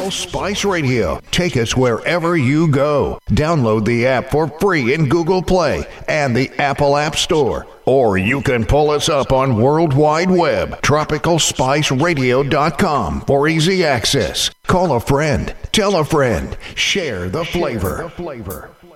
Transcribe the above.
Tropical Spice Radio. Take us wherever you go. Download the app for free in Google Play and the Apple App Store. Or you can pull us up on World Wide Web, tropicalspiceradio.com for easy access. Call a friend, tell a friend, share the flavor.